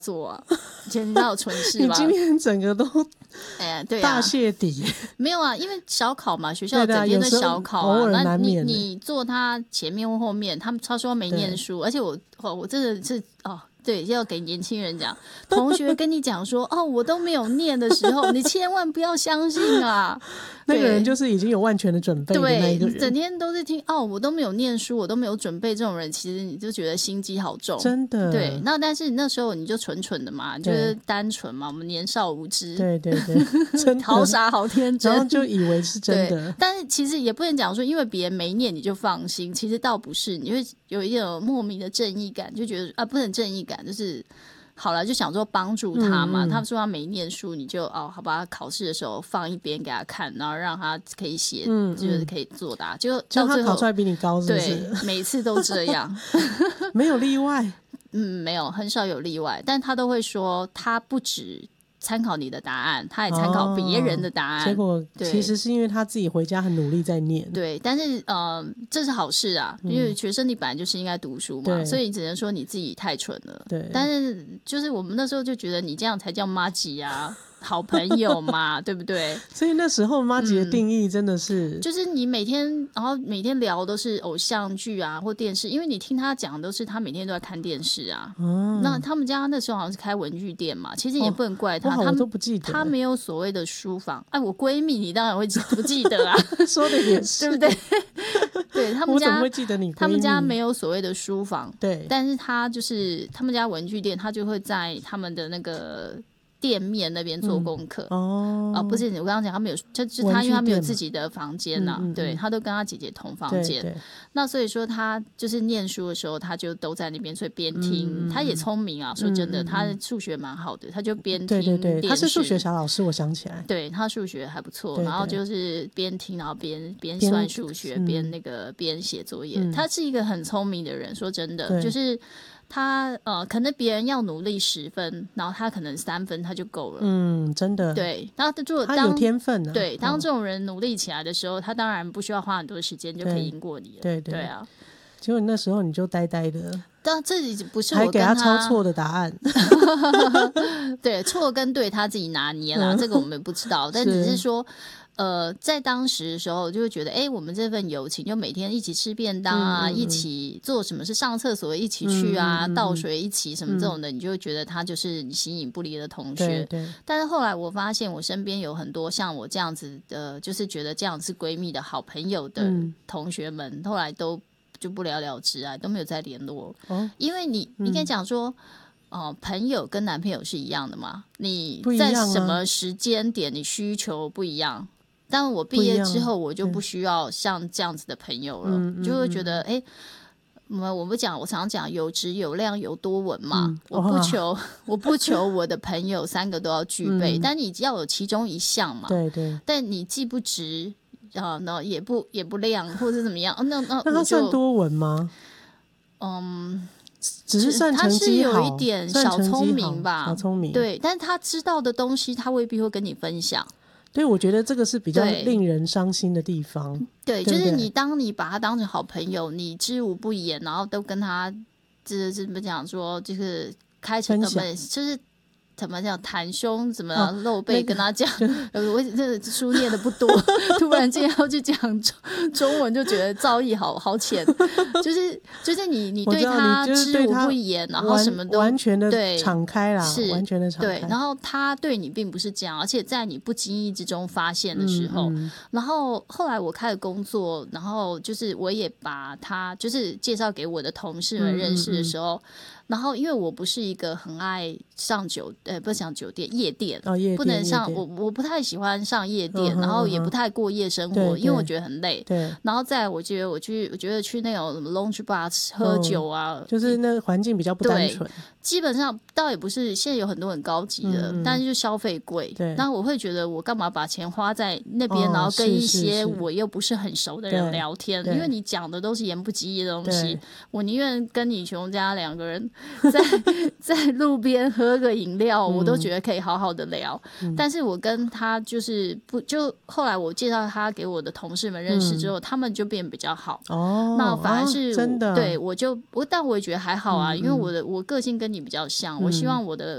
做啊，以前你知道有纯式吧？ 你今天整个都对啊， 大泄底。 没有啊，因为小考嘛，学校整天的小考偶尔那难免你坐他前面或后面，他说没念书，而且我真的是对，要给年轻人讲，同学跟你讲说我都没有念的时候，你千万不要相信啊。 那个人就是已经有万全的准备的那一个人， 对，整天都是听我都没有念书，我都没有准备，这种人其实你就觉得心机好重， 真的。 对，但是那时候你就蠢蠢的嘛，就是单纯嘛，我们年少无知， 对对对，真的好傻好天真， 然后就以为是真的。 但是其实也不能讲说因为别人没念你就放心，其实倒不是，你会有一种莫名的正义感，就觉得不能正义感，就是好了，就想说帮助他嘛。他说他没念书，你就好吧，考试的时候放一边给他看，然后让他可以写，就是可以作答。就到最后他考出来比你高，是不是？ 对，每次都这样， 没有例外。 没有，很少有例外，但他都会说他不止参考你的答案，他也参考别人的答案， 结果其实是因为他自己回家很努力在念。 对，但是这是好事啊，因为学生你本来就是应该读书嘛，所以你只能说你自己太蠢了。 对， 但是就是我们那时候就觉得你这样才叫麻吉啊。好朋友嘛，对不对？ 所以那时候麻吉的定义真的是， 就是你每天聊都是偶像剧啊或电视，因为你听他讲都是他每天都在看电视啊。那他们家那时候好像是开文具店嘛，其实也不能怪他， 我都不记得， 他没有所谓的书房。我闺蜜你当然会不记得啊， 说的也是， 对不对？对他们家， 我怎么会记得你闺蜜？ 他们家没有所谓的书房， 对， 但是他就是他们家文具店，他就会在他们的那个店面那边做功课。不是我刚刚讲他没有，就是他因为他没有自己的房间呐，对，他都跟他姐姐同房间。那所以说他就是念书的时候，他就都在那边，所以边听。他也聪明啊，说真的，他数学蛮好的，他就边听。 对，他是数学小老师，我想起来。 对，他数学还不错，然后就是边听，然后边算数学，边写作业。他是一个很聪明的人，说真的，就是他可能别人要努力10分，然后他可能3分他就够了。真的。对，然后他有天分的。对，当这种人努力起来的时候，他当然不需要花很多时间就可以赢过你了。对啊。 结果那时候你就呆呆的， 但这不是我还给他抄错的答案。 对，错跟对他自己拿捏啦，这个我们不知道，但只是说。在当时的时候就会觉得我们这份友情就每天一起吃便当啊，一起做什么事，上厕所一起去啊，倒水一起什么这种的，你就会觉得他就是你形影不离的同学。但是后来我发现我身边有很多像我这样子的，就是觉得这样是闺蜜的好朋友的同学们，后来都就不了了之啊，都没有再联络。因为你可以讲说朋友跟男朋友是一样的嘛，你在什么时间点你需求不一样。但我毕业之后我就不需要像这样子的朋友了，就会觉得我常常讲有质有量有多稳嘛，我不求我的朋友3个都要具备，但你要有其中一项嘛。对，但你既不值也不亮或者怎么样，那他算多稳吗？只是算成绩好， 他是有一点小聪明吧， 小聪明。 对，但是他知道的东西他未必会跟你分享。 对，我觉得这个是比较令人伤心的地方。 对，就是当你把他当成好朋友，你知无不言，然后都跟他怎么讲说，就是开诚就是怎么讲袒胸怎么露背跟他讲。我这书念的不多，突然间要去讲中文，就觉得造诣好浅。就是你对他知无不言，然后什么都完全的敞开啦，是完全的敞开。 对，然后他对你并不是这样，而且在你不经意之中发现的时候，然后后来我开始工作，然后就是我也把他就是介绍给我的同事们认识的时候。然后因为我不是一个很爱上不想酒店夜店，不能上我不太喜欢上夜店，然后也不太过夜生活，因为我觉得很累。然后再我觉得去那种什么 lounge bar 喝酒啊， 就是那个环境比较不单纯。 基本上倒也不是，现在有很多很高级的，但是就消费贵。那我会觉得我干嘛把钱花在那边，然后跟一些我又不是很熟的人聊天，因为你讲的都是言不及义的东西，我宁愿跟你穷家2个人在路边喝个饮料，我都觉得可以好好的聊。但是我跟他就是就后来我介绍他给我的同事们认识之后，他们就变比较好。那反而是真的，对但我也觉得还好啊，因为我个性跟你比较像，我希望我的